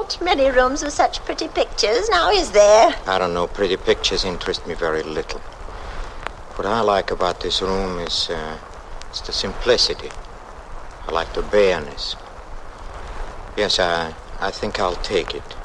not many rooms with such pretty pictures, now is there? I don't know. Pretty pictures interest me very little. What I like about this room is the simplicity. I like the bareness. Yes, I think I'll take it.